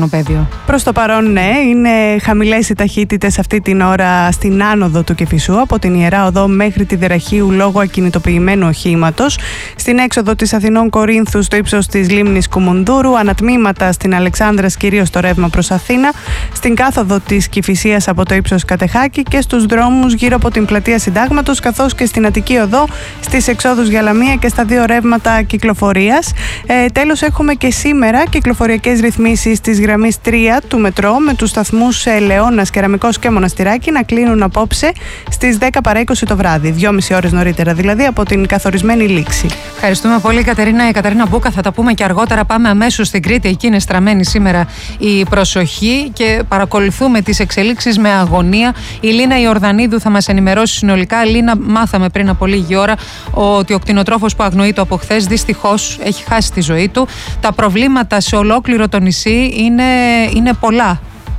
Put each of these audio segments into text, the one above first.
Προς το παρόν, ναι, είναι χαμηλές οι ταχύτητες αυτή την ώρα στην άνοδο του Κηφισού από την Ιερά Οδό μέχρι τη Δεραχείου λόγω ακινητοποιημένου οχήματος. Στην έξοδο της Αθηνών Κορίνθου στο ύψος της λίμνης Κουμουνδούρου, ανατμήματα στην Αλεξάνδρας κυρίως το ρεύμα προς Αθήνα, στην κάθοδο της Κηφισίας από το ύψος Κατεχάκη και στους δρόμους γύρω από την πλατεία Συντάγματος, καθώς και στην Αττική Οδό, στις εξόδους για Λαμία και στα δύο ρεύματα κυκλοφορίας. Τέλος, έχουμε και σήμερα κυκλοφοριακές ρυθμίσεις της γραμμής 3 του μετρό με τους σταθμούς Λεώνας, Κεραμικός και Μοναστηράκη να κλείνουν απόψε στις 10 παρά 20 το βράδυ, 2,5 ώρες νωρίτερα δηλαδή από την καθορισμένη λήξη. Ευχαριστούμε πολύ, Κατερίνα. Η Κατερίνα Μπούκα, θα τα πούμε και αργότερα. Πάμε αμέσως στην Κρήτη. Εκεί είναι στραμμένη σήμερα η προσοχή και παρακολουθούμε τις εξελίξεις με αγωνία. Η Λίνα Ιορδανίδου θα μας ενημερώσει συνολικά. Λίνα, μάθαμε πριν από λίγη ώρα ότι ο κτηνοτρόφος που αγνοείται από χθες δυστυχώς έχει χάσει τη ζωή του. Τα προβλήματα σε ολόκληρο το νησί είναι πολλά.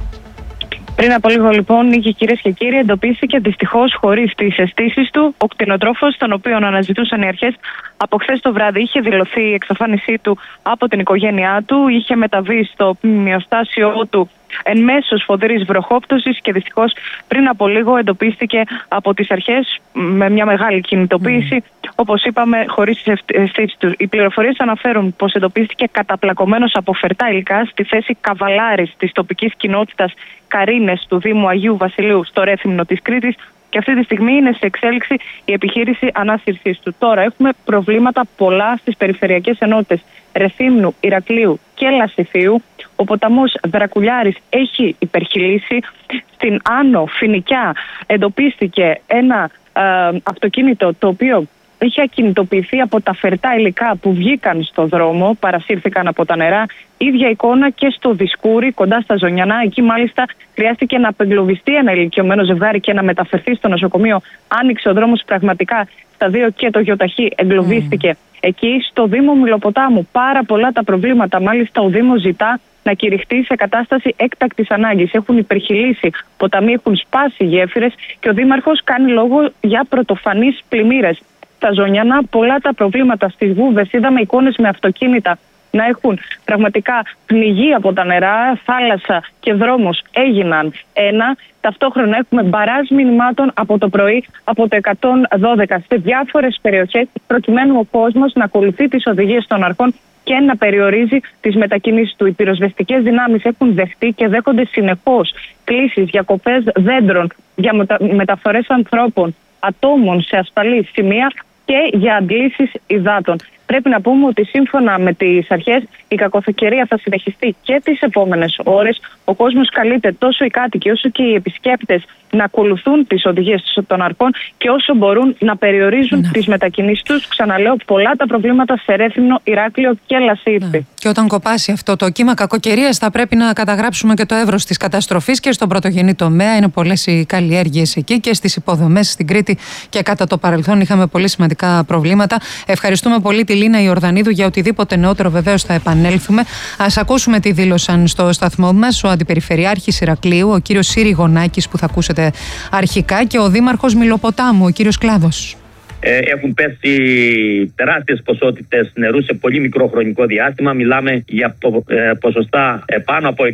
Πριν από λίγο, λοιπόν, κυρίες και κύριοι, εντοπίστηκε δυστυχώς χωρίς τις αισθήσεις του ο κτηνοτρόφος, τον οποίο αναζητούσαν οι αρχές από χθες το βράδυ. Είχε δηλωθεί η εξαφάνισή του από την οικογένειά του, είχε μεταβεί στο μυοστάσιό του εν μέσω σφοδρής βροχόπτωσης και δυστυχώς πριν από λίγο εντοπίστηκε από τις αρχές με μια μεγάλη κινητοποίηση, όπως είπαμε, χωρίς τις αισθήσεις του. Οι πληροφορίες αναφέρουν πως εντοπίστηκε καταπλακωμένος από φερτά υλικά στη θέση καβαλάρης της τοπικής κοινότητας Καρίνες του Δήμου Αγίου Βασιλείου στο Ρέθυμνο της Κρήτης και αυτή τη στιγμή είναι σε εξέλιξη η επιχείρηση ανάσυρσης του. Τώρα έχουμε προβλήματα πολλά στις περιφερειακές ενότητες Ρεθύμνου, Ηρακλείου και Λασιθίου. Ο ποταμός Δρακουλιάρης έχει υπερχειλήσει. Στην Άνω Φοινικιά εντοπίστηκε ένα αυτοκίνητο το οποίο είχε ακινητοποιηθεί από τα φερτά υλικά που βγήκαν στο δρόμο, παρασύρθηκαν από τα νερά. Ίδια εικόνα και στο Δισκούρι, κοντά στα Ζωνιανά. Εκεί μάλιστα χρειάστηκε να απεγκλωβιστεί ένα ηλικιωμένο ζευγάρι και να μεταφερθεί στο νοσοκομείο. Άνοιξε ο δρόμος πραγματικά στα δύο και το γιοταχή εγκλωβίστηκε. Εκεί στο Δήμο Μιλοποτάμου πάρα πολλά τα προβλήματα. Μάλιστα ο Δήμος ζητά να κηρυχτεί σε κατάσταση έκτακτης ανάγκης. Έχουν υπερχειλήσει ποταμοί, έχουν σπάσει γέφυρες και ο Δήμαρχος κάνει λόγο για πρωτοφανείς πλημμύρες. Στα Ζωνιανά πολλά τα προβλήματα, στις βούβες είδαμε εικόνες με αυτοκίνητα να έχουν πραγματικά πνιγεί από τα νερά, θάλασσα και δρόμος έγιναν ένα. Ταυτόχρονα έχουμε μπαράζ μηνυμάτων από το πρωί από το 112 σε διάφορες περιοχές προκειμένου ο κόσμος να ακολουθεί τις οδηγίες των αρχών και να περιορίζει τις μετακινήσεις του. Οι πυροσβεστικές δυνάμεις έχουν δεχτεί και δέχονται συνεχώς κλήσεις, διακοπές δέντρων, για μεταφορές ανθρώπων, ατόμων σε ασφαλή σημεία και για αντλήσεις υδάτων. Πρέπει να πούμε ότι σύμφωνα με τις αρχές η κακοκαιρία θα συνεχιστεί και τις επόμενες ώρες. Ο κόσμος καλείται, τόσο οι κάτοικοι όσο και οι επισκέπτες, να ακολουθούν τις οδηγίες των αρχών και όσο μπορούν να περιορίζουν τις μετακινήσεις τους. Ξαναλέω, πολλά τα προβλήματα σε Ρέθυμνο, Ηράκλειο και Λασίθι. Και όταν κοπάσει αυτό το κύμα κακοκαιρίας θα πρέπει να καταγράψουμε και το εύρος της καταστροφής και στον πρωτογενή τομέα. Είναι πολλές οι καλλιέργειες εκεί και στις υποδομές στην Κρήτη και κατά το παρελθόν είχαμε πολύ σημαντικά προβλήματα. Ευχαριστούμε πολύ τη Λίνα Ιορδανίδου. Για οτιδήποτε νεότερο βεβαίως θα επανέλθουμε. Ας ακούσουμε τι δήλωσαν στο σταθμό μας ο Αντιπεριφερειάρχης Ηρακλείου, ο κύριος Σύρη Γονάκης, που θα ακούσετε αρχικά, και ο Δήμαρχος Μιλοποτάμου, ο κύριος Κλάδος. Έχουν πέσει τεράστιες ποσότητες νερού σε πολύ μικρό χρονικό διάστημα. Μιλάμε για ποσοστά πάνω από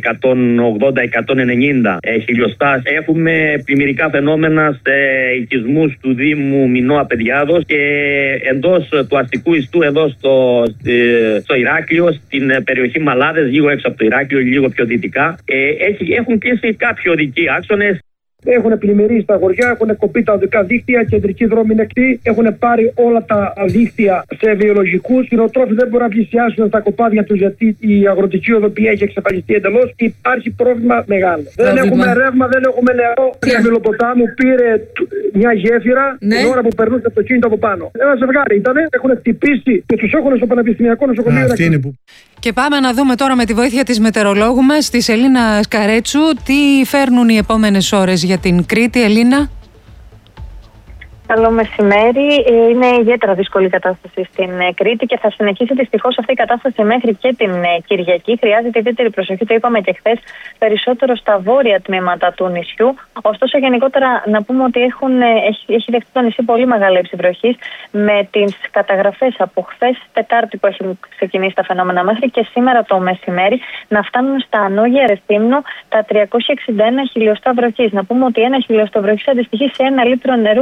180-190 χιλιοστά. Έχουμε πλημμυρικά φαινόμενα σε οικισμούς του Δήμου Μινώα Παιδιάδος και εντός του αστικού ιστού εδώ στο Ηράκλειο, στην περιοχή Μαλάδες, λίγο έξω από το Ηράκλειο, λίγο πιο δυτικά. Έχουν κλείσει κάποιοι οδικοί άξονες. Έχουν πλημμυρίσει τα χωριά, έχουν κοπεί τα οδικά δίκτυα, κεντρική δρόμη είναι κτή, έχουν πάρει όλα τα δίκτυα σε βιολογικούς. Οι κτηνοτρόφοι δεν μπορούν να πλησιάσουν στα κοπάδια τους γιατί η αγροτική οδοποιία έχει εξαφανιστεί εντελώς. Υπάρχει πρόβλημα μεγάλο. Δεν έχουμε ρεύμα, δεν έχουμε νερό. Η Μιλοποτάμου πήρε μια γέφυρα την ώρα που περνούσε το αυτοκίνητο από πάνω. Ένα ζευγάρι ήταν, έχουν χτυπήσει και τους έχουν στο Πανεπιστημιακό Νοσοκομείο. Και πάμε να δούμε τώρα με τη βοήθεια της μετεωρολόγου μας, της Ελίνα Σκαρέτσου, τι φέρνουν οι επόμενες ώρες για την Κρήτη. Ελίνα. Καλό μεσημέρι. Είναι ιδιαίτερα δύσκολη η κατάσταση στην Κρήτη και θα συνεχίσει δυστυχώς αυτή η κατάσταση μέχρι και την Κυριακή. Χρειάζεται ιδιαίτερη προσοχή, το είπαμε και χθες, περισσότερο στα βόρεια τμήματα του νησιού. Ωστόσο, γενικότερα να πούμε ότι έχει δεχτεί το νησί πολύ μεγάλη έλλειψη βροχής, με τις καταγραφές από χθες Τετάρτη που έχει ξεκινήσει τα φαινόμενα μέχρι και σήμερα το μεσημέρι να φτάνουν στα ανώγεια Ρεθύμνου τα 361 χιλιοστά βροχής. Να πούμε ότι 1 χιλιοστό βροχής αντιστοιχεί σε 1 λίτρο νερού.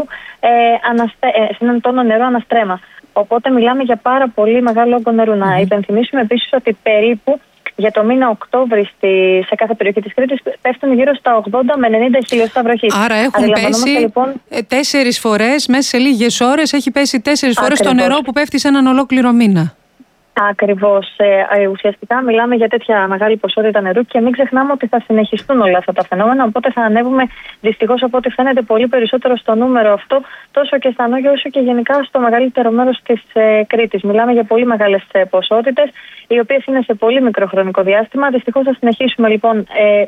Σε έναν τόνο νερό αναστρέμα. Οπότε μιλάμε για πάρα πολύ μεγάλο όγκο νερού. Να υπενθυμίσουμε επίσης ότι περίπου για το μήνα Οκτώβρη σε κάθε περιοχή της Κρήτης πέφτουν γύρω στα 80 με 90 χιλιοστά βροχής. Άρα έχουν πέσει λοιπόν 4 φορές, μέσα σε λίγες ώρες έχει πέσει 4 φορές το νερό που πέφτει σε έναν ολόκληρο μήνα. Ακριβώς. Ουσιαστικά μιλάμε για τέτοια μεγάλη ποσότητα νερού και μην ξεχνάμε ότι θα συνεχιστούν όλα αυτά τα φαινόμενα. Οπότε θα ανέβουμε δυστυχώς από ό,τι φαίνεται πολύ περισσότερο στο νούμερο αυτό, τόσο και στα ανώγεια όσο και γενικά στο μεγαλύτερο μέρος της Κρήτης. Μιλάμε για πολύ μεγάλες ποσότητες, οι οποίες είναι σε πολύ μικρό χρονικό διάστημα. Δυστυχώς θα συνεχίσουμε λοιπόν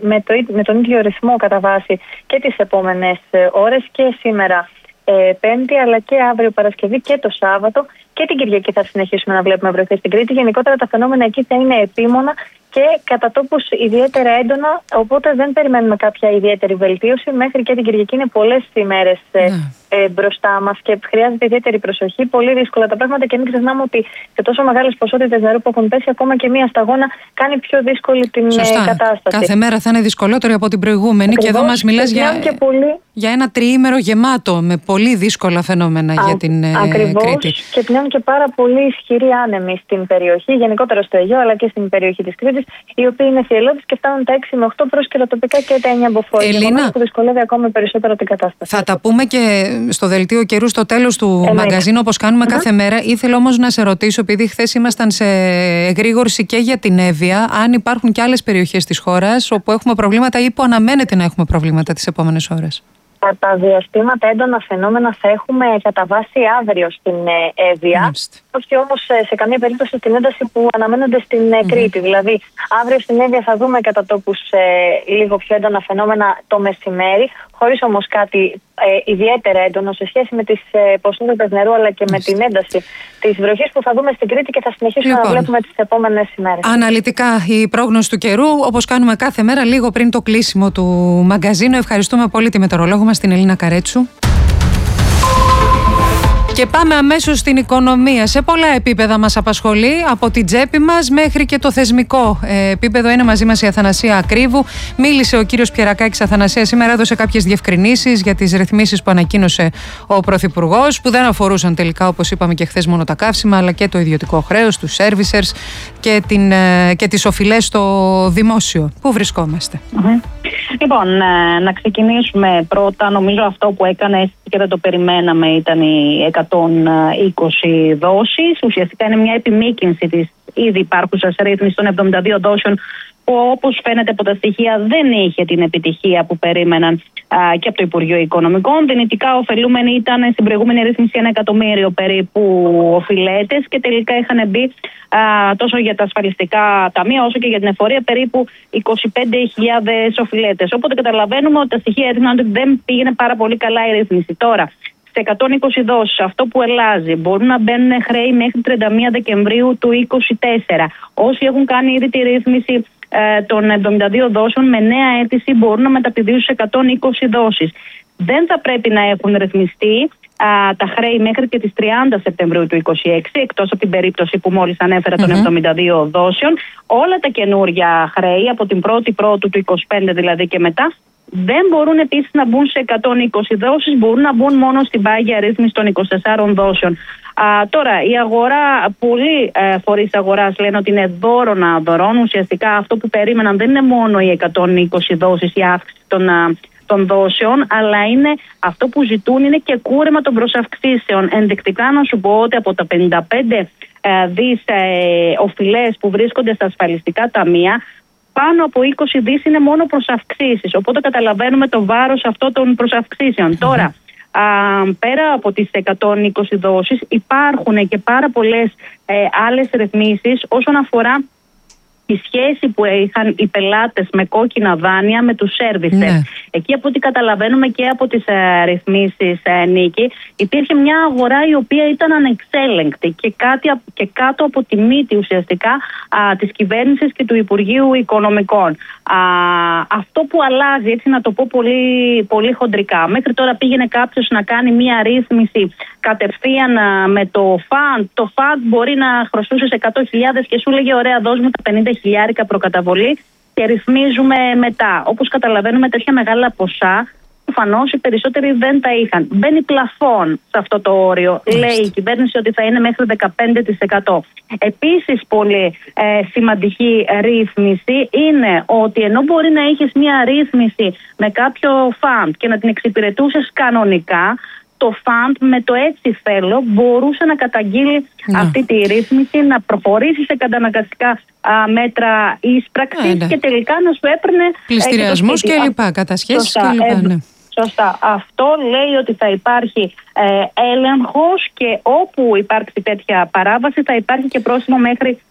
με τον ίδιο ρυθμό κατά βάση και τις επόμενες ώρες και σήμερα Πέμπτη, αλλά και αύριο Παρασκευή και το Σάββατο και την Κυριακή θα συνεχίσουμε να βλέπουμε βροχές στην Κρήτη. Γενικότερα τα φαινόμενα εκεί θα είναι επίμονα και κατά τόπους ιδιαίτερα έντονα, οπότε δεν περιμένουμε κάποια ιδιαίτερη βελτίωση. Μέχρι και την Κυριακή είναι πολλές ημέρες μπροστά μας και χρειάζεται ιδιαίτερη προσοχή. Πολύ δύσκολα τα πράγματα και μην ξεχνάμε ότι σε τόσο μεγάλες ποσότητες νερού που έχουν πέσει, ακόμα και μία σταγόνα κάνει πιο δύσκολη την κατάσταση. Κάθε μέρα θα είναι δυσκολότερη από την προηγούμενη. Ακριβώς, και εδώ μας μιλάς για ένα τριήμερο γεμάτο με πολύ δύσκολα φαινόμενα για την Κρήτη. Και πλέον και πάρα πολύ ισχυροί άνεμοι στην περιοχή, γενικότερα στο Αιγαίο αλλά και στην περιοχή της Κρήτης, οι οποίοι είναι θυελλώδεις και φτάνουν τα 6 με 8 πρόσκαιρα τοπικά και τα 9 μποφόρ. Ελίνα, που δυσκολεύει ακόμη περισσότερο την κατάσταση. Θα τα πούμε και στο δελτίο καιρού στο τέλος του μαγκαζίνου, όπως κάνουμε κάθε μέρα. Ήθελα όμως να σε ρωτήσω, επειδή χθες ήμασταν σε εγρήγορση και για την Εύβοια, αν υπάρχουν και άλλες περιοχές της χώρας όπου έχουμε προβλήματα ή που αναμένεται να έχουμε προβλήματα τις επόμενες ώρες. Τα διαστήματα έντονα φαινόμενα θα έχουμε κατά βάση αύριο στην Εύβοια. Όχι όμως σε καμία περίπτωση στην ένταση που αναμένονται στην Κρήτη. Δηλαδή, αύριο στην Εύβοια θα δούμε κατά τόπους λίγο πιο έντονα φαινόμενα το μεσημέρι, χωρίς όμως κάτι ιδιαίτερα έντονο σε σχέση με τις ποσότητες νερού αλλά και με την ένταση της βροχής που θα δούμε στην Κρήτη και θα συνεχίσουμε να βλέπουμε τις επόμενες ημέρες. Αναλυτικά η πρόγνωση του καιρού, όπως κάνουμε κάθε μέρα, λίγο πριν το κλείσιμο του μαγκαζίνου. Ευχαριστούμε πολύ τη μετεωρολόγο μας, την Ελίνα Καρέτσου. Και πάμε αμέσως στην οικονομία. Σε πολλά επίπεδα μας απασχολεί, από την τσέπη μας μέχρι και το θεσμικό επίπεδο. Είναι μαζί μας η Αθανασία Ακρίβου. Μίλησε ο κύριος Πιερακάκης. Αθανασία σήμερα έδωσε κάποιες διευκρινήσεις για τις ρυθμίσεις που ανακοίνωσε ο Πρωθυπουργός, που δεν αφορούσαν τελικά, όπως είπαμε και χθες, μόνο τα καύσιμα, αλλά και το ιδιωτικό χρέος, τους servicers και τις οφειλές στο δημόσιο. Πού βρισκόμαστε? Λοιπόν, να ξεκινήσουμε πρώτα. Νομίζω αυτό που έκανε και δεν το περιμέναμε ήταν οι 120 δόσεις. Ουσιαστικά είναι μια επιμήκυνση της ήδη υπάρχουσας ρύθμισης των 72 δόσεων, που όπως φαίνεται από τα στοιχεία δεν είχε την επιτυχία που περίμεναν και από το Υπουργείο Οικονομικών. Δυνητικά ωφελούμενοι ήταν στην προηγούμενη ρύθμιση 1 εκατομμύριο περίπου οφειλέτες και τελικά είχαν μπει τόσο για τα ασφαλιστικά ταμεία όσο και για την εφορία περίπου 25.000 οφειλέτες. Οπότε καταλαβαίνουμε ότι τα στοιχεία έδειχναν ότι δεν πήγαινε πάρα πολύ καλά η ρύθμιση. Τώρα, σε 120 δόσεις, αυτό που αλλάζει, μπορούν να μπαίνουν χρέη μέχρι 31 Δεκεμβρίου του 2024. Όσοι έχουν κάνει ήδη τη ρύθμιση των 72 δόσεων με νέα αίτηση μπορούν να μεταπηδήσουν σε 120 δόσεις. Δεν θα πρέπει να έχουν ρυθμιστεί τα χρέη μέχρι και τις 30 Σεπτεμβρίου του 2026, εκτός από την περίπτωση που μόλις ανέφερα των 72 δόσεων. Όλα τα καινούργια χρέη από την 1η Πρώτου του 2025 δηλαδή και μετά δεν μπορούν επίσης να μπουν σε 120 δόσεις, μπορούν να μπουν μόνο στην πάγια ρύθμιση των 24 δόσεων. Τώρα, η αγορά, πολλοί φορείς αγοράς λένε ότι είναι δώρο να δωρώνουν. Ουσιαστικά αυτό που περίμεναν δεν είναι μόνο οι 120 δόσεις, η αύξηση των δόσεων, αλλά είναι αυτό που ζητούν είναι και κούρεμα των προσαυξήσεων. Ενδεικτικά να σου πω ότι από τα 55 δις οφειλές που βρίσκονται στα ασφαλιστικά ταμεία, πάνω από 20 δις είναι μόνο προσαυξήσεις. Οπότε καταλαβαίνουμε το βάρος αυτών των προσαυξήσεων. Τώρα, πέρα από τις 120 δόσεις υπάρχουν και πάρα πολλές άλλες ρυθμίσεις όσον αφορά η σχέση που είχαν οι πελάτες με κόκκινα δάνεια με τους σέρβισερ. Ναι. Εκεί, από ό,τι καταλαβαίνουμε και από τις ρυθμίσεις, Νίκη, υπήρχε μια αγορά η οποία ήταν ανεξέλεγκτη και κάτω από τη μύτη ουσιαστικά της κυβέρνησης και του Υπουργείου Οικονομικών. Αυτό που αλλάζει, έτσι να το πω πολύ, πολύ χοντρικά, μέχρι τώρα πήγαινε κάποιος να κάνει μια ρύθμιση κατευθείαν με το φαντ. Το φαντ μπορεί να χρωστούσε 100.000 και σου λέγε ωραία, δώσ' μου τα 50.000 προκαταβολή και ρυθμίζουμε μετά. Όπως καταλαβαίνουμε, τέτοια μεγάλα ποσά προφανώς οι περισσότεροι δεν τα είχαν. Μπαίνει πλαφόν σε αυτό το όριο. Λέει η κυβέρνηση ότι θα είναι μέχρι 15%. Επίσης, πολύ σημαντική ρύθμιση είναι ότι ενώ μπορεί να έχεις μια ρύθμιση με κάποιο φαντ και να την εξυπηρετούσες κανονικά, το φαντ με το έτσι θέλω μπορούσε να καταγγείλει αυτή τη ρύθμιση, να προχωρήσει σε καταναγκαστικά μέτρα ίσπραξης και τελικά να σου έπαιρνε πληστηριασμούς και λοιπά, κατασχέσεις και λοιπά. Ναι. Σωστά. Αυτό λέει ότι θα υπάρχει έλεγχος και όπου υπάρξει τέτοια παράβαση θα υπάρχει και πρόστιμο μέχρι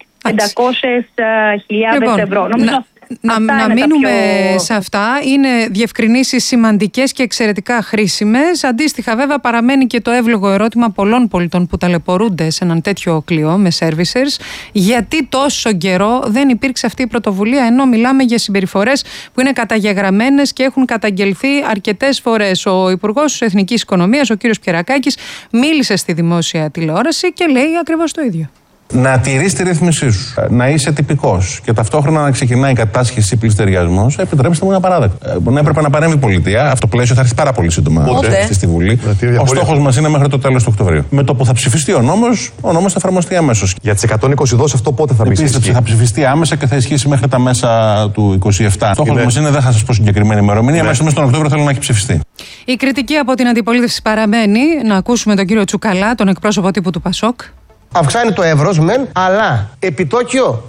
500.000 ευρώ. Νομίζω να μείνουμε σε αυτά. Είναι διευκρινήσεις σημαντικές και εξαιρετικά χρήσιμες. Αντίστοιχα, βέβαια, παραμένει και το εύλογο ερώτημα πολλών πολιτών που ταλαιπωρούνται σε έναν τέτοιο κλειό με servicers. Γιατί τόσο καιρό δεν υπήρξε αυτή η πρωτοβουλία, ενώ μιλάμε για συμπεριφορές που είναι καταγεγραμμένες και έχουν καταγγελθεί αρκετές φορές. Ο Υπουργός Εθνικής Οικονομίας, ο κ. Πιερακάκης, μίλησε στη δημόσια τηλεόραση και λέει ακριβώς το ίδιο. Να τηρείς τη ρύθμισή σου, να είσαι τυπικός και ταυτόχρονα να ξεκινάει η κατάσχεση ή πληστηριασμός, επιτρέψτε μου, ένα παράδειγμα. Να έπρεπε να παρέμβει η πολιτεία. Αυτό το πλαίσιο θα έρθει πάρα πολύ σύντομα στη Βουλή. Ο στόχος μας είναι μέχρι το τέλος του Οκτωβρίου. Με το που θα ψηφιστεί ο νόμος θα εφαρμοστεί αμέσως. Για τις 120 δόσεις αυτό πότε θα μπει? Θα ψηφιστεί άμεσα και θα ισχύσει μέχρι τα μέσα του 2027. Στόχος μας είναι, δεν θα σας πω συγκεκριμένη ημερομηνία, μέσα στον Οκτώβριο θέλω να έχει ψηφιστεί. Η κριτική από την αντιπολίτευση παραμένει. Να ακούσουμε τον κύριο Τσουκαλά, τον εκπρόσωπο τύπου του ΠΑΣΟΚ. Αυξάνει το εύρος μεν, αλλά επιτόκιο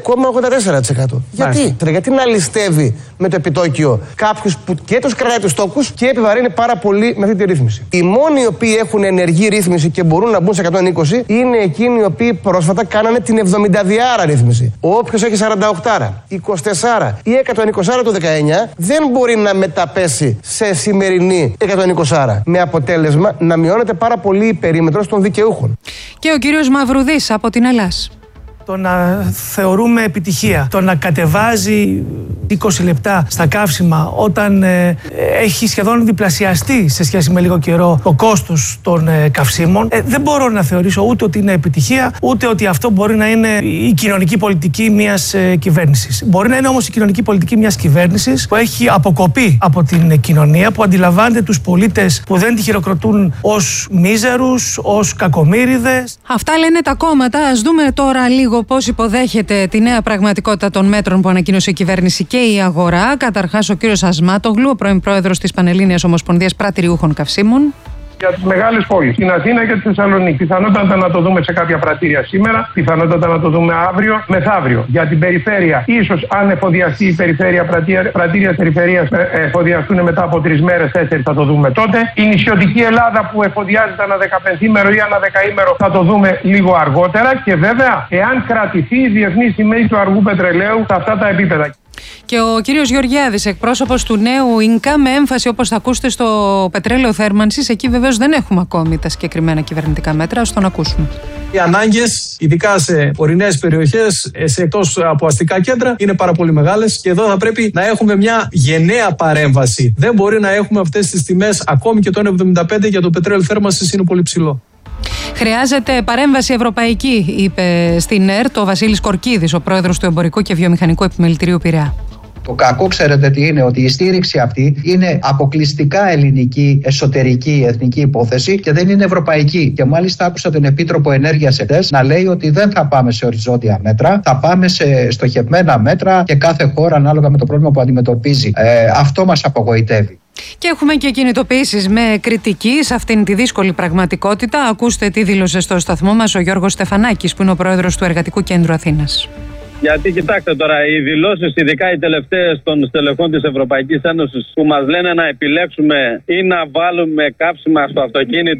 5,84%. Γιατί να ληστεύει με το επιτόκιο κάποιους που και τους κρατάει τους τόκους και επιβαρύνει πάρα πολύ με αυτή τη ρύθμιση. Οι μόνοι οι οποίοι έχουν ενεργή ρύθμιση και μπορούν να μπουν σε 120 είναι εκείνοι οι οποίοι πρόσφατα κάνανε την 70διάρα ρύθμιση. Όποιος έχει 48, 24 ή 120 του 19 δεν μπορεί να μεταπέσει σε σημερινή 120. Με αποτέλεσμα να μειώνεται πάρα πολύ η περίμετρος των δικαιούχων. Και ο κύριος Μαυρουδής από την Ελλάς. Το να θεωρούμε επιτυχία, το να κατεβάζει 20 λεπτά στα καύσιμα όταν έχει σχεδόν διπλασιαστεί σε σχέση με λίγο καιρό το κόστος των καυσίμων, δεν μπορώ να θεωρήσω ούτε ότι είναι επιτυχία, ούτε ότι αυτό μπορεί να είναι η κοινωνική πολιτική μιας κυβέρνησης. Μπορεί να είναι όμως η κοινωνική πολιτική μιας κυβέρνησης που έχει αποκοπεί από την κοινωνία, που αντιλαμβάνεται τους πολίτες που δεν τη χειροκροτούν ως μίζερους, ως κακομοίριδες. Αυτά λένε τα κόμματα. Ας δούμε τώρα λίγο πώς υποδέχεται τη νέα πραγματικότητα των μέτρων που ανακοίνωσε η κυβέρνηση και η αγορά. Καταρχάς, ο κύριος Ασμάτογλου, ο πρώην πρόεδρος της Πανελλήνιας Ομοσπονδίας Πρατηριούχων Καυσίμων. Για τις μεγάλες πόλεις, την Αθήνα και τη Θεσσαλονίκη. Πιθανότατα να το δούμε σε κάποια πρατήρια σήμερα, πιθανότατα να το δούμε αύριο, μεθαύριο. Για την περιφέρεια, ίσως αν εφοδιαστεί η περιφέρεια, πρατήρια περιφερείας εφοδιαστούν μετά από 3 μέρες, 4 θα το δούμε τότε. Η νησιωτική Ελλάδα που εφοδιάζεται ανά 15ημερο ή ανά 10ημερο θα το δούμε λίγο αργότερα. Και βέβαια, εάν κρατηθεί η διεθνή τιμή του αργού πετρελαίου σε αυτά τα επίπεδα. Και ο κύριος Γεωργιάδης, εκπρόσωπος του νέου ΙΝΚΑ, με έμφαση, όπως θα ακούσετε, στο πετρέλαιο θέρμανσης. Εκεί βεβαίως δεν έχουμε ακόμη τα συγκεκριμένα κυβερνητικά μέτρα. Ας τον ακούσουμε. Οι ανάγκες, ειδικά σε ορεινές περιοχές, σε εκτός από αστικά κέντρα, είναι πάρα πολύ μεγάλες και εδώ θα πρέπει να έχουμε μια γενναία παρέμβαση. Δεν μπορεί να έχουμε αυτές τις τιμές, ακόμη και το 1,75 για το πετρέλαιο θέρμανσης είναι πολύ ψηλό. Χρειάζεται παρέμβαση ευρωπαϊκή, είπε στην ΕΡΤ ο Βασίλης Κορκίδης, ο πρόεδρος του Εμπορικού και Βιομηχανικού Επιμελητηρίου Πειραιά. Το κακό, ξέρετε τι είναι, ότι η στήριξη αυτή είναι αποκλειστικά ελληνική, εσωτερική, εθνική υπόθεση και δεν είναι ευρωπαϊκή. Και μάλιστα άκουσα τον Επίτροπο Ενέργειας εχθές να λέει ότι δεν θα πάμε σε οριζόντια μέτρα, θα πάμε σε στοχευμένα μέτρα και κάθε χώρα ανάλογα με το πρόβλημα που αντιμετωπίζει. Αυτό μας απογοητεύει. Και έχουμε και κινητοποιήσεις με κριτική σε αυτήν τη δύσκολη πραγματικότητα. Ακούστε τι δήλωσε στο σταθμό μας ο Γιώργος Στεφανάκης, που είναι ο πρόεδρος του Εργατικού Κέντρου Αθήνας. Γιατί κοιτάξτε τώρα, οι δηλώσεις, ειδικά οι τελευταίες των στελεχών της Ευρωπαϊκής Ένωσης, που μας λένε να επιλέξουμε ή να βάλουμε κάψιμα στο αυτοκίνητο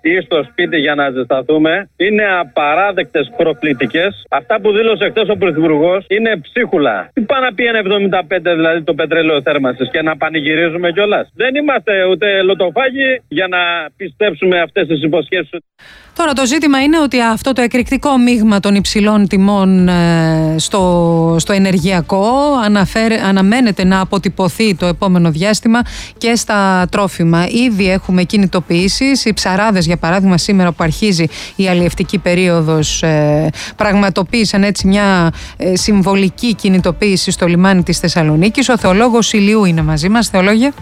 ή στο σπίτι για να ζεσταθούμε είναι απαράδεκτες, προκλητικές. Αυτά που δήλωσε χθες ο Πρωθυπουργός είναι ψίχουλα. Τι πάει να πει 1,75 δηλαδή το πετρέλαιο θέρμανσης και να πανηγυρίζουμε κιόλας? Δεν είμαστε ούτε λοτοφάγοι για να πιστέψουμε αυτές τις υποσχέσεις. Τώρα το ζήτημα είναι ότι αυτό το εκρηκτικό μείγμα των υψηλών τιμών στο ενεργειακό αναμένεται να αποτυπωθεί το επόμενο διάστημα και στα τρόφιμα. Ήδη έχουμε κινητοποιήσεις. Οι ψαράδες, για παράδειγμα, σήμερα που αρχίζει η αλλιευτική περίοδος, πραγματοποίησαν έτσι μια συμβολική κινητοποίηση στο λιμάνι της Θεσσαλονίκης. Ο θεολόγος Ηλιού είναι μαζί μας. Θεολόγε.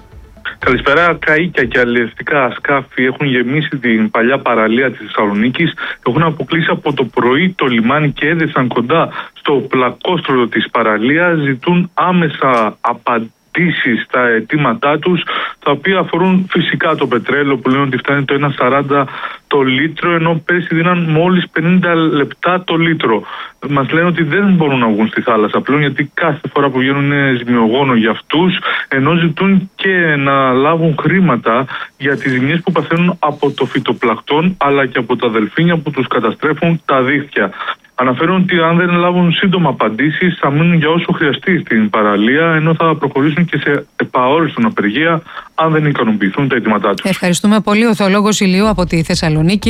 Καλησπέρα. Καΐκια και αλλιευτικά σκάφη έχουν γεμίσει την παλιά παραλία της Θεσσαλονίκης. Έχουν αποκλείσει από το πρωί το λιμάνι και έδεσαν κοντά στο πλακόστρωλο της παραλίας. Ζητούν άμεσα απαντήσεις στα αιτήματά τους, τα οποία αφορούν φυσικά το πετρέλαιο που λένε ότι φτάνει το 1,40 το λίτρο, ενώ πέρσι δίναν μόλις 50 λεπτά το λίτρο. Μας λένε ότι δεν μπορούν να βγουν στη θάλασσα πλέον, γιατί κάθε φορά που βγαίνουν είναι ζημιογόνο για αυτούς, ενώ ζητούν και να λάβουν χρήματα για τις ζημιές που παθαίνουν από το φυτοπλακτόν αλλά και από τα δελφίνια που τους καταστρέφουν τα δίχτυα. Αναφέρουν ότι αν δεν λάβουν σύντομα απαντήσεις θα μείνουν για όσο χρειαστεί στην παραλία, ενώ θα προχωρήσουν και σε επαόριστον απεργία αν δεν ικανοποιηθούν τα αιτήματά τους. Ευχαριστούμε πολύ. Ο θεολόγος Ηλιού από τη Θεσσαλονίκη.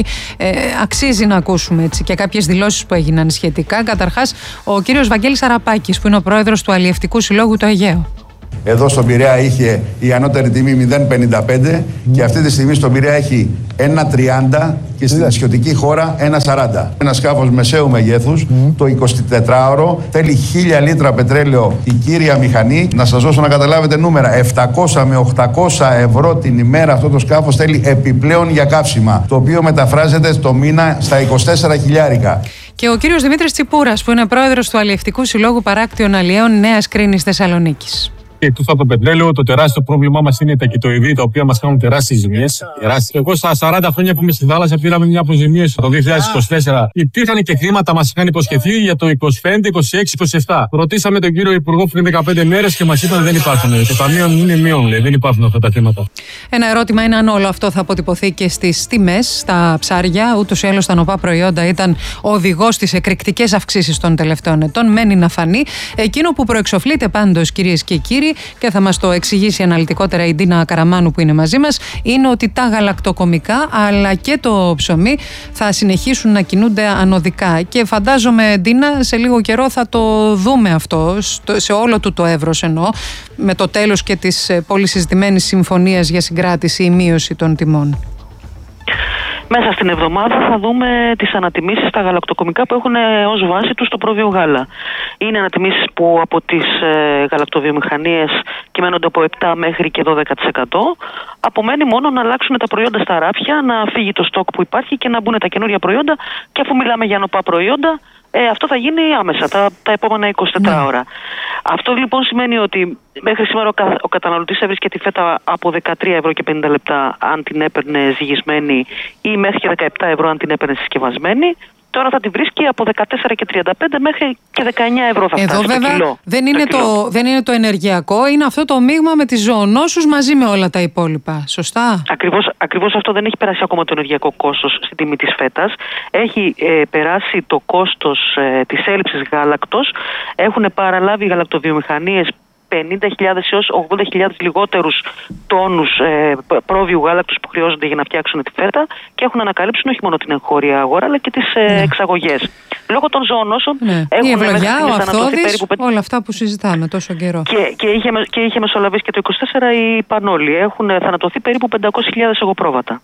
Αξίζει να ακούσουμε έτσι και κάποιες δηλώσεις που έγιναν σχετικά. Καταρχάς, ο κύριος Βαγγέλης Αραπάκης, που είναι ο πρόεδρος του Αλλιευτικού Συλλόγου του Αιγαίου. Εδώ στον Πειραιά είχε η ανώτερη τιμή 0,55 και αυτή τη στιγμή στον Πειραιά έχει 1,30 και στην νησιωτική χώρα 1,40. Ένα σκάφος μεσαίου μεγέθους, το 24ωρο, θέλει 1.000 λίτρα πετρέλαιο η κύρια μηχανή. Να σας δώσω να καταλάβετε νούμερα. 700 με 800 ευρώ την ημέρα αυτό το σκάφος θέλει επιπλέον για καύσιμα, το οποίο μεταφράζεται στο μήνα στα 24 χιλιάρικα. Και ο κύριος Δημήτρης Τσιπούρας, που είναι πρόεδρος του Αλλιευτικού Συλλόγου Παράκτιων Αλλιέων Νέας Κρίνης Θεσσαλονίκης. Εκτός από το πετρέλαιο, το τεράστιο πρόβλημά μας είναι τα κοιτοειδή, τα οποία μας κάνουν τεράστιες ζημιές. Εγώ στα 40 χρόνια που είμαι στη θάλασσα πήραμε μια αποζημίωση το 2024. Υπήρχαν και χρήματα, μας είχαν υποσχεθεί για το 25, 26, 27. Ρωτήσαμε τον κύριο Υπουργό πριν 15 μέρες και μας είπαν δεν υπάρχουν. Το ταμείο είναι μείον, λέει, δεν υπάρχουν αυτά τα χρήματα. Ένα ερώτημα είναι αν όλο αυτό θα αποτυπωθεί και στις τιμές, στα ψάρια. Ούτως ή άλλως τα νοπά προϊόντα ήταν οδηγός στις εκρηκτικές αυξήσεις των τελευταίων ετών. Μένει να φανεί. Εκείνο που προεξοφλείται πάντως, κυρίες και κύριοι, και θα μας το εξηγήσει αναλυτικότερα η Ντίνα Καραμάνου που είναι μαζί μας, είναι ότι τα γαλακτοκομικά αλλά και το ψωμί θα συνεχίσουν να κινούνται ανωδικά. Και φαντάζομαι, Ντίνα, σε λίγο καιρό θα το δούμε αυτό, σε όλο του το εύρος εννοώ, με το τέλος και της πολύ συζητημένης συμφωνίας για συγκράτηση ή μείωση των τιμών. Μέσα στην εβδομάδα θα δούμε τις ανατιμήσεις στα γαλακτοκομικά που έχουν ως βάση τους το πρόβιο γάλα. Είναι ανατιμήσεις που από τις γαλακτοβιομηχανίες κυμαίνονται από 7 μέχρι και 12%. Απομένει μόνο να αλλάξουν τα προϊόντα στα ράφια, να φύγει το στόκ που υπάρχει και να μπουν τα καινούργια προϊόντα. Και αφού μιλάμε για νοπά προϊόντα, αυτό θα γίνει άμεσα, τα επόμενα 24 ώρα. Αυτό λοιπόν σημαίνει ότι μέχρι σήμερα ο καταναλωτής έβρισκε τη φέτα από 13 ευρώ και 50 λεπτά αν την έπαιρνε ζυγισμένη ή μέχρι και 17 ευρώ αν την έπαιρνε συσκευασμένη. Τώρα θα τη βρίσκει από 14 και 35 μέχρι και 19 ευρώ θα φτάσει. Εδώ βέβαια κιλό, δεν είναι το ενεργειακό, είναι αυτό το μείγμα με τις ζωονόσους μαζί με όλα τα υπόλοιπα. Σωστά. Ακριβώς αυτό, δεν έχει περάσει ακόμα το ενεργειακό κόστος στην τιμή της φέτας. Έχει περάσει το κόστος της έλλειψης γάλακτος. Έχουν παραλάβει οι γαλακτοβιομηχανίες 50.000 έως 80.000 λιγότερους τόνους πρόβειου γάλακτος που χρειάζονται για να φτιάξουν τη φέτα και έχουν ανακαλύψουν όχι μόνο την εγχώρια αγορά αλλά και τις εξαγωγές. Λόγω των ζωονόσων έχουν η ευλογιά, ο αυθόδης, όλα αυτά που συζητάμε τόσο καιρό. Και είχε μεσολαβήσει και το 24 η Πανόλη. Έχουν θανατωθεί περίπου 500.000 εγωπρόβατα.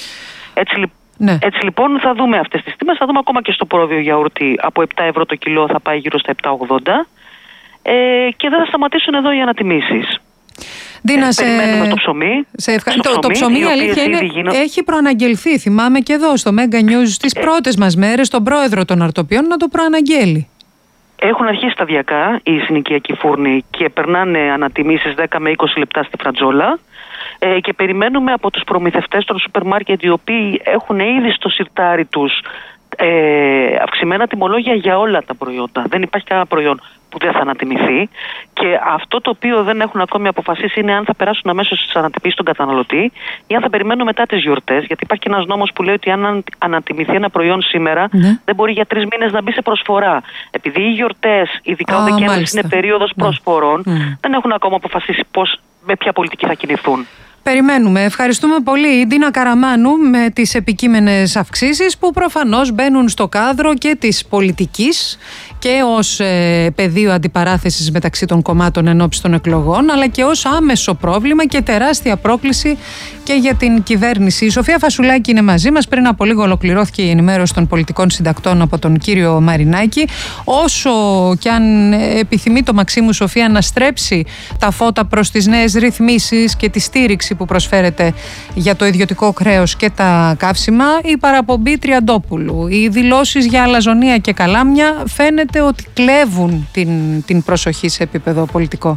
Έτσι λοιπόν θα δούμε αυτές τις τιμές, θα δούμε ακόμα και στο πρόβιο γιαούρτι από 7 ευρώ το κιλό θα πάει γύρω στα 7,80. Και δεν θα σταματήσουν εδώ οι ανατιμήσεις. Ντίνα, περιμένουμε το ψωμί. Το ψωμί η αλήθεια είναι, έχει προαναγγελθεί. Θυμάμαι και εδώ στο Mega News στις πρώτες μας μέρες τον πρόεδρο των αρτοπιών να το προαναγγέλει. Έχουν αρχίσει σταδιακά οι συνοικιακοί φούρνοι και περνάνε ανατιμήσεις 10 με 20 λεπτά στη φρατζόλα. Και περιμένουμε από τους προμηθευτές των σούπερ μάρκετ, οι οποίοι έχουν ήδη στο σιρτάρι τους αυξημένα τιμολόγια για όλα τα προϊόντα. Δεν υπάρχει κανένα προϊόν που δεν θα ανατιμηθεί. Και αυτό το οποίο δεν έχουν ακόμη αποφασίσει είναι αν θα περάσουν αμέσως στις ανατιμήσεις στον καταναλωτή ή αν θα περιμένουν μετά τις γιορτές. Γιατί υπάρχει και ένας νόμος που λέει ότι αν ανατιμηθεί ένα προϊόν σήμερα, δεν μπορεί για 3 μήνες να μπει σε προσφορά. Επειδή οι γιορτές, ειδικά ο Δεκέμβρης, είναι περίοδος προσφορών, δεν έχουν ακόμα αποφασίσει με ποια πολιτική θα κινηθούν. Περιμένουμε. Ευχαριστούμε πολύ η Ντίνα Καραμάνου με τις επικείμενες αυξήσεις που προφανώς μπαίνουν στο κάδρο και της πολιτικής και ως πεδίο αντιπαράθεσης μεταξύ των κομμάτων ενόψει των εκλογών, αλλά και ως άμεσο πρόβλημα και τεράστια πρόκληση και για την κυβέρνηση. Η Σοφία Φασουλάκη είναι μαζί μας. Πριν από λίγο ολοκληρώθηκε η ενημέρωση των πολιτικών συντακτών από τον κύριο Μαρινάκη. Όσο κι αν επιθυμεί το Μαξίμου Σοφία να στρέψει τα φώτα προς τις νέες ρυθμίσεις και τη στήριξη που προσφέρεται για το ιδιωτικό χρέος και τα καύσιμα, η παραπομπή Τριαντόπουλου, οι δηλώσεις για αλαζονία και καλάμια φαίνεται ότι κλέβουν την προσοχή σε επίπεδο πολιτικό.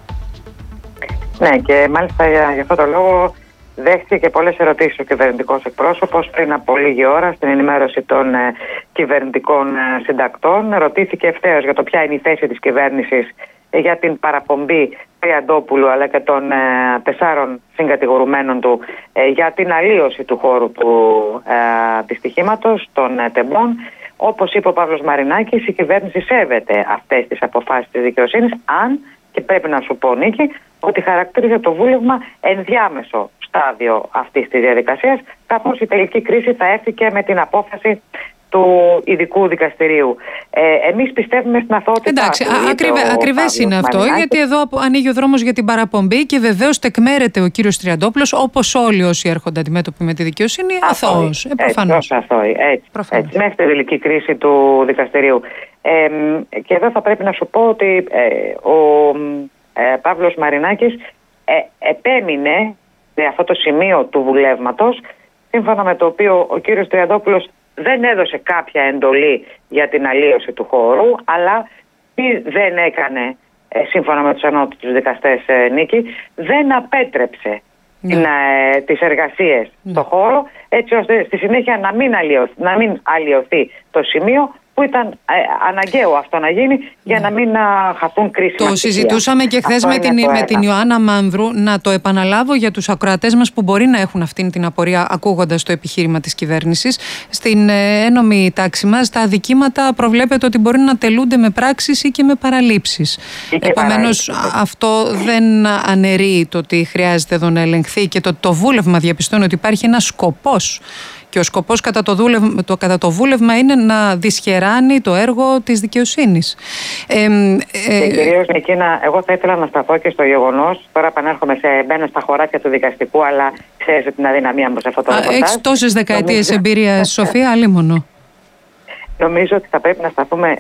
Ναι, και μάλιστα για αυτό το λόγο δέχτηκε και πολλές ερωτήσεις ο κυβερνητικός εκπρόσωπος πριν από λίγη ώρα στην ενημέρωση των κυβερνητικών συντακτών. Ρωτήθηκε ευθέως για το ποια είναι η θέση της κυβέρνησης για την παραπομπή Τριαντόπουλου αλλά και των 4 συγκατηγορουμένων του για την αλλίωση του χώρου του δυστυχήματος των τεμπών. Όπως είπε ο Παύλος Μαρινάκης, η κυβέρνηση σέβεται αυτές τις αποφάσεις της δικαιοσύνης, αν, και πρέπει να σου πω, Νίκη, ότι χαρακτήριζε το βούλευμα ενδιάμεσο στάδιο αυτής της διαδικασίας, καθώς η τελική κρίση θα έρθει και με την απόφαση του ειδικού δικαστηρίου. Εμείς πιστεύουμε στην αθωότητά. Εντάξει, ακριβές είναι αυτό, γιατί εδώ ανοίγει ο δρόμος για την παραπομπή και βεβαίως τεκμέρεται ο κύριος Τριαντόπουλος, όπως όλοι όσοι έρχονται αντιμέτωποι με τη δικαιοσύνη, αθώος. Προφανώς. Έτσι, μέχρι τη τελική κρίση του δικαστηρίου. Και εδώ θα πρέπει να σου πω ότι ο Παύλος Μαρινάκης επέμεινε σε αυτό το σημείο του βουλεύματος, σύμφωνα με το οποίο ο κύριος Τριαντόπουλος δεν έδωσε κάποια εντολή για την αλλίωση του χώρου, αλλά τι δεν έκανε, σύμφωνα με τους ανώτατους δικαστές, Νίκη, δεν απέτρεψε τις εργασίες στο χώρο, έτσι ώστε στη συνέχεια να μην αλλοιωθεί το σημείο που ήταν αναγκαίο αυτό να γίνει για να μην χαθούν κρίσιμα. Το συζητούσαμε και χθες με την Ιωάννα Μάνδρου. Να το επαναλάβω για τους ακροατές μας που μπορεί να έχουν αυτήν την απορία ακούγοντας το επιχείρημα της κυβέρνησης. Στην ένομη τάξη μας τα αδικήματα προβλέπεται ότι μπορεί να τελούνται με πράξεις ή και με παραλήψεις. Επομένως αυτό δεν αναιρεί το ότι χρειάζεται εδώ να ελεγχθεί και το βούλευμα διαπιστώνει ότι υπάρχει ένας σκοπός. Και ο σκοπός κατά το βούλευμα είναι να δυσχεράνει το έργο της δικαιοσύνης. Και κυρίως, Νικήνα, εγώ θα ήθελα να σταθώ και στο γεγονός, τώρα επανέρχομαι μπαίνω στα χωράφια του δικαστικού, αλλά ξέρεις την αδυναμία μου σε αυτό το ρεπορτάζ. Έχεις τόσες δεκαετίες εμπειρίας, Σοφία, αλίμονο. Νομίζω ότι θα πρέπει να σταθούμε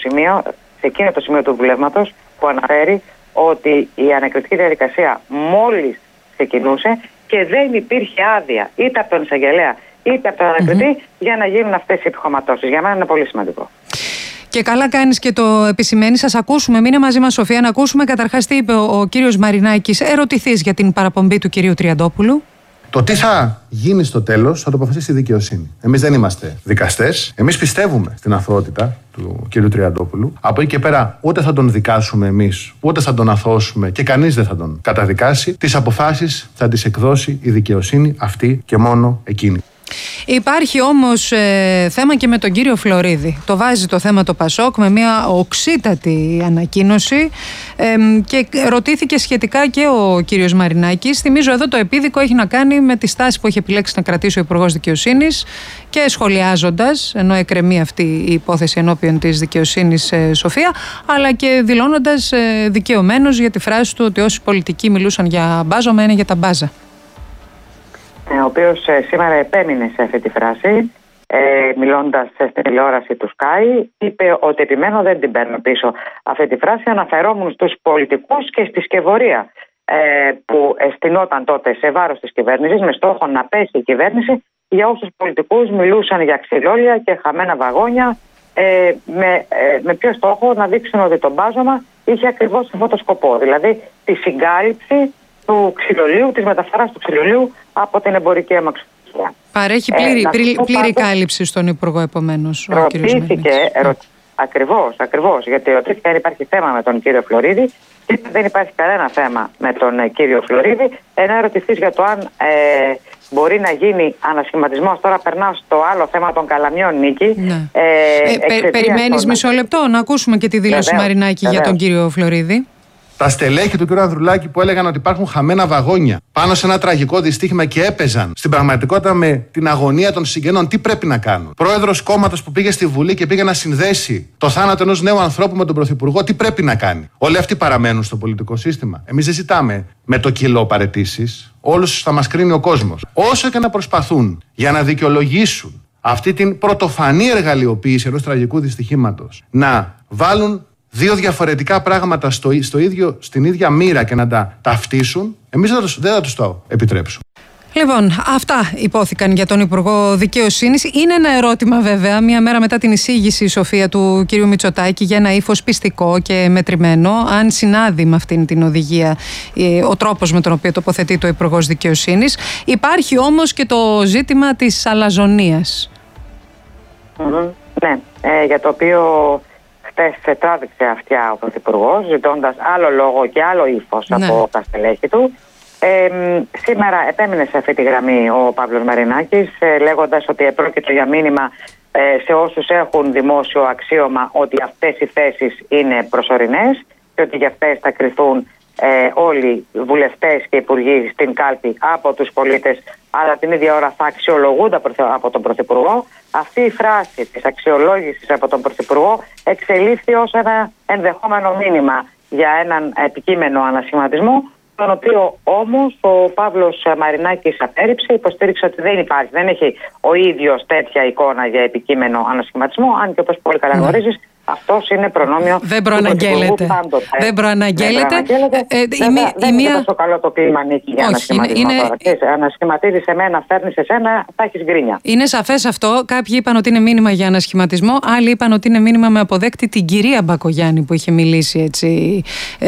σε εκείνο το σημείο του βουλεύματος που αναφέρει ότι η ανακριτική διαδικασία μόλις ξεκινούσε και δεν υπήρχε άδεια είτε από τον εισαγγελέα είτε από τον ανακριτή για να γίνουν αυτές οι επιχωματώσεις. Για μένα είναι πολύ σημαντικό. Και καλά κάνεις και το επισημαίνεις. Σας ακούσουμε. Μείνε μαζί μας, Σοφία, να ακούσουμε καταρχάς τι είπε ο κύριος Μαρινάκης. Ερωτηθείς για την παραπομπή του κυρίου Τριαντόπουλου. Το τι θα γίνει στο τέλος θα το αποφασίσει η δικαιοσύνη. Εμείς δεν είμαστε δικαστές. Εμείς πιστεύουμε στην αθωότητα του κυρίου Τριαντόπουλου. Από εκεί και πέρα, ούτε θα τον δικάσουμε εμείς, ούτε θα τον αθώσουμε και κανείς δεν θα τον καταδικάσει. Τις αποφάσεις θα τις εκδώσει η δικαιοσύνη αυτή και μόνο εκείνη. Υπάρχει όμως θέμα και με τον κύριο Φλωρίδη. Το βάζει το θέμα το Πασόκ με μια οξύτατη ανακοίνωση και ρωτήθηκε σχετικά και ο κύριος Μαρινάκης. Θυμίζω εδώ το επίδικο έχει να κάνει με τη στάση που έχει επιλέξει να κρατήσει ο Υπουργός Δικαιοσύνης και σχολιάζοντας, ενώ εκκρεμεί αυτή η υπόθεση ενώπιον της δικαιοσύνης, Σοφία, αλλά και δηλώνοντας δικαιωμένος για τη φράση του ότι όσοι πολιτικοί μιλούσαν για μπάζωμα είναι για τα μπάζα. Ο οποίος σήμερα επέμεινε σε αυτή τη φράση, μιλώντας στην τηλεόραση του Sky, είπε ότι επιμένω, δεν την παίρνω πίσω αυτή τη φράση, αναφερόμουν στους πολιτικούς και στη σκευωρία που εστινόταν τότε σε βάρος της κυβέρνησης με στόχο να πέσει η κυβέρνηση για όσους πολιτικούς μιλούσαν για ξυλόλια και χαμένα βαγόνια, με ποιο στόχο να δείξουν ότι το μπάζωμα είχε ακριβώς αυτό το σκοπό, δηλαδή τη συγκάλυψη του ξυλολίου, της μεταφοράς του ξυλολίου από την εμπορική αμαξοστοιχεία. Παρέχει πλήρη κάλυψη στον Υπουργό, επομένως. Ρωτήθηκε, ακριβώς, γιατί ρωτήθηκε αν υπάρχει θέμα με τον κύριο Φλωρίδη. Δεν υπάρχει κανένα θέμα με τον κύριο Φλωρίδη. Ενώ ερωτηθείς για το αν μπορεί να γίνει ανασχηματισμός. Τώρα περνάω στο άλλο θέμα των Καλαμιών, Νίκη. Ναι. Περιμένεις μισό λεπτό να ακούσουμε και τη δήλωση Μαρινάκη για τον κύριο Φλωρίδη. Τα στελέχη του κ. Ανδρουλάκη που έλεγαν ότι υπάρχουν χαμένα βαγόνια πάνω σε ένα τραγικό δυστύχημα και έπαιζαν στην πραγματικότητα με την αγωνία των συγγενών, τι πρέπει να κάνουν. Πρόεδρος κόμματος που πήγε στη Βουλή και πήγε να συνδέσει το θάνατο ενός νέου ανθρώπου με τον Πρωθυπουργό, τι πρέπει να κάνει. Όλοι αυτοί παραμένουν στο πολιτικό σύστημα. Εμείς δεν ζητάμε με το κιλό παραιτήσεις. Όλους θα μας κρίνει ο κόσμος. Όσο και να προσπαθούν για να δικαιολογήσουν αυτή την πρωτοφανή εργαλειοποίηση ενός τραγικού δυστυχήματος, να βάλουν δύο διαφορετικά πράγματα στην ίδια μοίρα και να τα ταυτίσουν, εμείς δεν θα τους το επιτρέψουμε. Λοιπόν, αυτά υπόθηκαν για τον Υπουργό Δικαιοσύνης. Είναι ένα ερώτημα, βέβαια, μία μέρα μετά την εισήγηση η Σοφία του κ. Μητσοτάκη για ένα ύφος πιστικό και μετρημένο, αν συνάδει με αυτήν την οδηγία ο τρόπος με τον οποίο τοποθετείται ο Υπουργός Δικαιοσύνης. Υπάρχει όμως και το ζήτημα της αλαζονίας. Ναι, για το οποίο χτες τράβηξε αυτιά ο Πρωθυπουργός, ζητώντας άλλο λόγο και άλλο ύφος από τα στελέχη του. Σήμερα επέμεινε σε αυτή τη γραμμή ο Παύλος Μαρινάκης, λέγοντας ότι επρόκειτο για μήνυμα σε όσους έχουν δημόσιο αξίωμα ότι αυτές οι θέσεις είναι προσωρινές και ότι για αυτές θα κριθούν όλοι οι βουλευτές και υπουργοί στην κάλπη από τους πολίτες, αλλά την ίδια ώρα θα αξιολογούνται από τον Πρωθυπουργό. Αυτή η φράση της αξιολόγησης από τον Πρωθυπουργό εξελίχθη ως ένα ενδεχόμενο μήνυμα για έναν επικείμενο ανασχηματισμό, τον οποίο όμως ο Παύλος Μαρινάκης απέρριψε, υποστήριξε ότι δεν υπάρχει, δεν έχει ο ίδιος τέτοια εικόνα για επικείμενο ανασχηματισμό, αν και όπως πολύ καλά γνωρίζεις, αυτός είναι προνόμιο. Δεν προαναγγέλλεται. Δεν προαναγγέλλεται. Δεν είναι τόσο καλό το κλίμα, Νίκη, για ανασχηματισμό τώρα. Ανασχηματίζεις εμένα, φέρνεις εσένα, θα έχεις γκρίνια. Είναι σαφές αυτό. Κάποιοι είπαν ότι είναι μήνυμα για ανασχηματισμό, άλλοι είπαν ότι είναι μήνυμα με αποδέκτη την κυρία Μπακογιάννη που είχε μιλήσει έτσι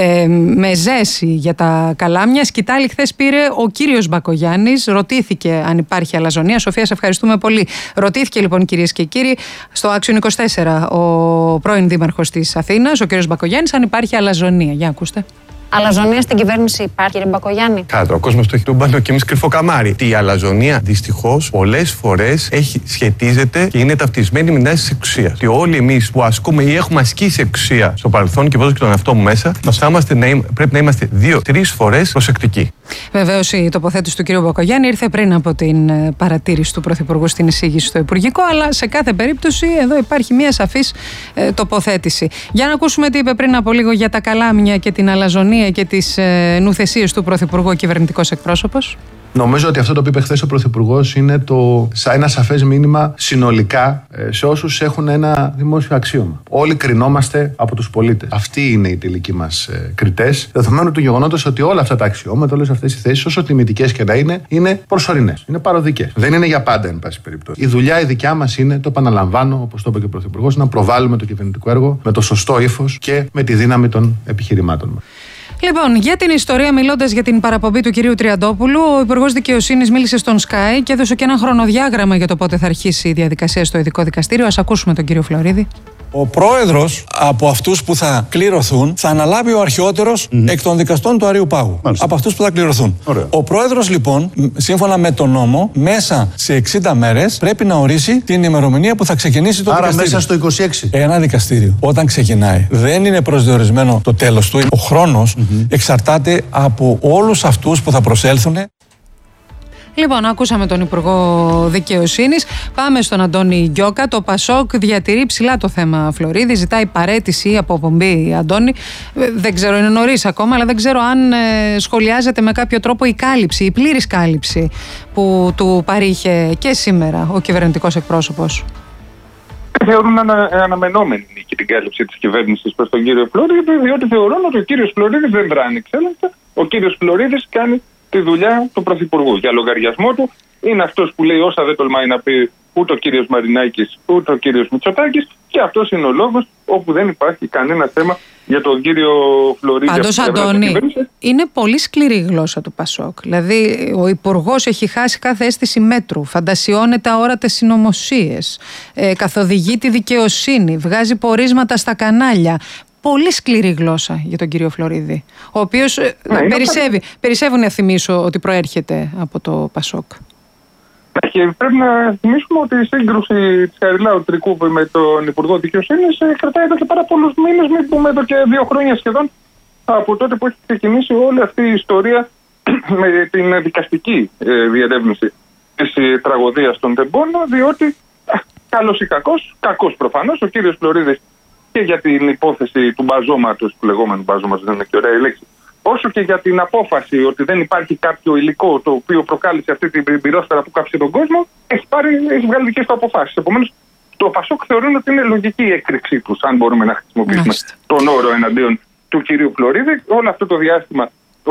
με ζέση για τα καλάμια. Σκητάλη χθες πήρε ο κύριος Μπακογιάννης, ρωτήθηκε αν υπάρχει αλαζονία. Σοφία, σε ευχαριστούμε πολύ. Ρωτήθηκε λοιπόν, κυρίες και κύριοι, στο Action 24 ο πρώην δήμαρχος της Αθήνας, ο κ. Μπακογιάννης, αν υπάρχει αλαζονία. Για ακούστε. Αλαζονία στην κυβέρνηση υπάρχει, κύριε Μπακογιάννη? Κάτω, ο κόσμος το έχει τούμπανο και εμείς κρυφό καμάρι. Η αλαζονία δυστυχώς πολλές φορές σχετίζεται και είναι ταυτισμένη με την άσκηση της εξουσίας. Και όλοι εμείς που ασκούμε ή έχουμε ασκήσει εξουσία στο παρελθόν και βάζω και τον εαυτό μου μέσα, πρέπει να είμαστε 2-3 φορές προσεκτικοί. Βεβαίως η τοποθέτηση του κ. Μπακογιάννη ήρθε πριν από την παρατήρηση του Πρωθυπουργού στην εισήγηση στο Υπουργικό, αλλά σε κάθε περίπτωση εδώ υπάρχει μια σαφής τοποθέτηση. Για να ακούσουμε τι είπε πριν από λίγο για τα καλάμια και την αλαζονία και τις νουθεσίες του Πρωθυπουργού ο κυβερνητικός εκπρόσωπος. Νομίζω ότι αυτό το οποίο είπε χθες ο Πρωθυπουργός είναι ένα σαφές μήνυμα συνολικά σε όσους έχουν ένα δημόσιο αξίωμα. Όλοι κρινόμαστε από τους πολίτες. Αυτοί είναι οι τελικοί μας κριτές, δεδομένου του γεγονότος ότι όλα αυτά τα αξιώματα, όλες αυτές οι θέσεις, όσο τιμητικές και να είναι προσωρινές. Είναι παροδικές. Δεν είναι για πάντα, εν πάση περιπτώσει. Η δουλειά η δικιά μας είναι, το επαναλαμβάνω, όπως το είπε και ο Πρωθυπουργός, να προβάλλουμε το κυβερνητικό έργο με το σωστό ύφος και με τη δύναμη των επιχειρημάτων μας. Λοιπόν, για την ιστορία, μιλώντας για την παραπομπή του κυρίου Τριαντόπουλου, ο Υπουργός Δικαιοσύνης μίλησε στον Sky και έδωσε και ένα χρονοδιάγραμμα για το πότε θα αρχίσει η διαδικασία στο ειδικό δικαστήριο. Ας ακούσουμε τον κύριο Φλωρίδη. Ο πρόεδρος από αυτούς που θα κληρωθούν θα αναλάβει ο αρχαιότερος εκ των δικαστών του Αρείου Πάγου. Μάλιστα. Από αυτούς που θα κληρωθούν. Ωραία. Ο πρόεδρος λοιπόν, σύμφωνα με τον νόμο, μέσα σε 60 μέρες πρέπει να ορίσει την ημερομηνία που θα ξεκινήσει το δικαστήριο. Άρα μέσα στο 26. Ένα δικαστήριο όταν ξεκινάει δεν είναι προσδιορισμένο το τέλος του. Ο χρόνος εξαρτάται από όλους αυτούς που θα προσέλθουν. Λοιπόν, ακούσαμε τον Υπουργό Δικαιοσύνης. Πάμε στον Αντώνη Γκιόκα. Το ΠΑΣΟΚ διατηρεί ψηλά το θέμα Φλωρίδη. Ζητάει παραίτηση ή αποπομπή, Αντώνη. Δεν ξέρω, είναι νωρίς ακόμα, αλλά δεν ξέρω αν σχολιάζεται με κάποιο τρόπο η κάλυψη, η πλήρης κάλυψη που του παρήχε και σήμερα ο κυβερνητικός εκπρόσωπος. Θεωρούν αναμενόμενη και την κάλυψη της κυβέρνησης προς τον κύριο Φλωρίδη, διότι θεωρούν ότι ο κύριος Φλωρίδης δεν δράνει εξέλιξη. Ο κύριος Φλωρίδης κάνει τη δουλειά του Πρωθυπουργού για λογαριασμό του. Είναι αυτός που λέει όσα δεν τολμάει να πει ούτε ο κύριος Μαρινάκης, ούτε ο κύριος Μητσοτάκης, και αυτός είναι ο λόγος όπου δεν υπάρχει κανένα θέμα για τον κύριο Φλωρίδη. Πάντως, Αντώνη, είναι πολύ σκληρή η γλώσσα του Πασόκ. Δηλαδή, ο Υπουργός έχει χάσει κάθε αίσθηση μέτρου, φαντασιώνεται αόρατες συνωμοσίες, καθοδηγεί τη δικαιοσύνη, βγάζει πορίσματα στα κανάλια. Πολύ σκληρή γλώσσα για τον κύριο Φλωρίδη, ο οποίος περισσεύει να θυμίσω ότι προέρχεται από το Πασόκ. Και πρέπει να θυμίσουμε ότι η σύγκρουση της Χαριλάου Τρικούπη με τον Υπουργό Δικαιοσύνης κρατάει εδώ και πάρα πολλούς μήνες, μην πούμε εδώ και 2 χρόνια σχεδόν, από τότε που έχει ξεκινήσει όλη αυτή η ιστορία με την δικαστική διερεύνηση της τραγωδίας των Τεμπών, διότι καλός ή κακός προφανώς, ο κύριος Φλωρίδης και για την υπόθεση του μπαζώματος, του λεγόμενου μπαζώματος, δεν είναι και ωραία η λέξη, όσο και για την απόφαση ότι δεν υπάρχει κάποιο υλικό το οποίο προκάλεσε αυτή την πυρόσφαιρα που κάψε τον κόσμο, έχει βγάλει δικές του αποφάσεις. Επομένως, το Πασόκ θεωρούν ότι είναι λογική η έκρηξή τους, αν μπορούμε να χρησιμοποιήσουμε τον όρο εναντίον του κυρίου Φλωρίδη. Όλο αυτό το διάστημα